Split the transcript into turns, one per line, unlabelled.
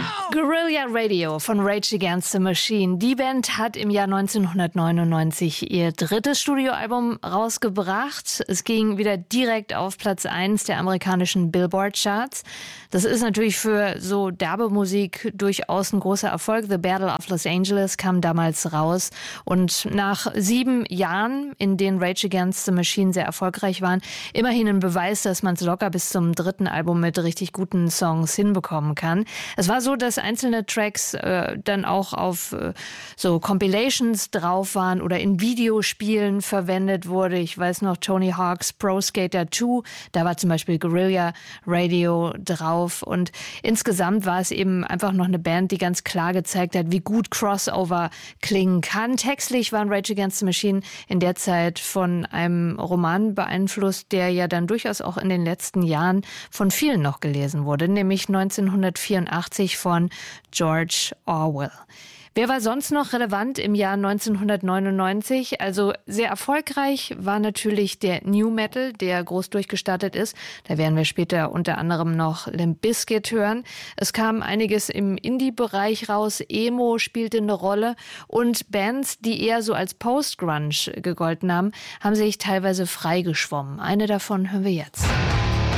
Guerrilla Radio von Rage Against the Machine. Die Band hat im Jahr 1999 ihr drittes Studioalbum rausgebracht. Es ging wieder direkt auf Platz 1 der amerikanischen Billboard-Charts. Das ist natürlich für so derbe Musik durchaus ein großer Erfolg. The Battle of Los Angeles kam damals raus. Und nach 7 Jahren, in denen Rage Against the Machine sehr erfolgreich waren, immerhin ein Beweis, dass man es locker bis zum dritten Album mit richtig guten Songs hinbekommen kann. Es war so, dass einzelne Tracks dann auch auf so Compilations drauf waren oder in Videospielen verwendet wurde. Ich weiß noch, Tony Hawk's Pro Skater 2, da war zum Beispiel Guerrilla Radio drauf. Und insgesamt war es eben einfach noch eine Band, die ganz klar gezeigt hat, wie gut Crossover klingen kann. Textlich waren Rage Against the Machine in der Zeit von einem Roman beeinflusst, der ja dann durchaus auch in den letzten Jahren von vielen noch gelesen wurde, nämlich 1984 von George Orwell. Wer war sonst noch relevant im Jahr 1999? Also sehr erfolgreich war natürlich der New Metal, der groß durchgestartet ist. Da werden wir später unter anderem noch Limp Bizkit hören. Es kam einiges im Indie-Bereich raus. Emo spielte eine Rolle. Und Bands, die eher so als Post-Grunge gegolten haben, haben sich teilweise freigeschwommen. Eine davon hören wir jetzt.